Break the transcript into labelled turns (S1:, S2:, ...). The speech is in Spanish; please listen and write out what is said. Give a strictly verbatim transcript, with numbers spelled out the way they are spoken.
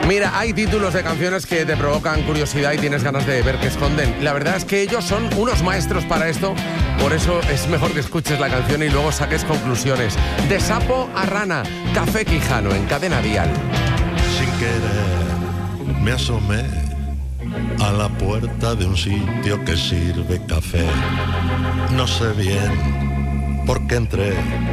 S1: Mira, hay títulos de canciones que te provocan curiosidad y tienes ganas de ver qué esconden. La verdad es que ellos son unos maestros para esto, por eso es mejor que escuches la canción y luego saques conclusiones. De sapo a rana, Café Quijano en Cadena Dial.
S2: Sin querer me asomé a la puerta de un sitio que sirve café. No sé bien por qué entré,